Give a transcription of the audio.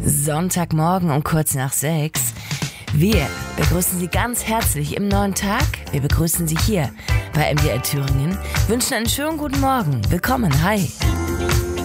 Sonntagmorgen um kurz nach 6. Wir begrüßen Sie ganz herzlich im neuen Tag. Wir begrüßen Sie hier bei MDR Thüringen, wünschen einen schönen guten Morgen. Willkommen, hi.